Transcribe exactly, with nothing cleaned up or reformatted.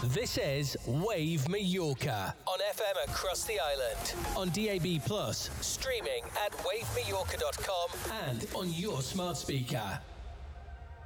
This is Wave Mallorca on F M across the island, on D A B plus, streaming at wave mallorca dot com and on your smart speaker.